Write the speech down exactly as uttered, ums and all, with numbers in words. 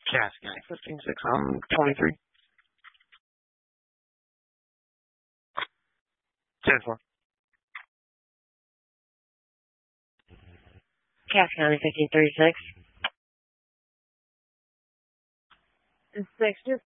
Cass County fifteen six, I'm twenty-three. ten four. Cass County fifteen thirty-six. Six, just